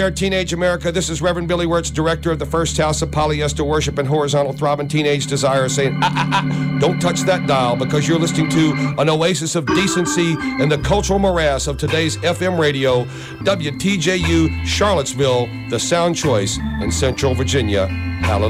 Teenage America. This is Reverend Billy Wirtz, director of the First House of Polyester Worship and Horizontal Throbbing Teenage Desire, saying, don't touch that dial, because you're listening to an oasis of decency in the cultural morass of today's FM radio, WTJU Charlottesville, the sound choice in Central Virginia. Hallelujah.